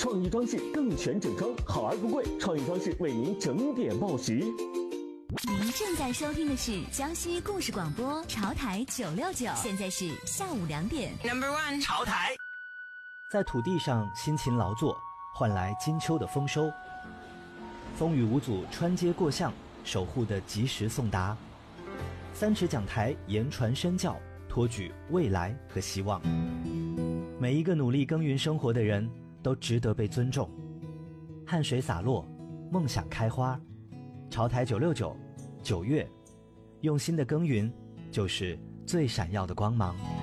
创意装饰更全整装，好而不贵。创意装饰为您整点报时。 您正在收听的是江西故事广播潮台969，现在是下午2点。 Number one， 潮台。 在土地上辛勤劳作，换来金秋的丰收。风雨无阻穿街过巷，守护的及时送达。3尺讲台言传身教，托举未来和希望。每一个努力耕耘生活的人都值得被尊重。汗水洒落，梦想开花。潮台969，9月，用心的耕耘就是最闪耀的光芒。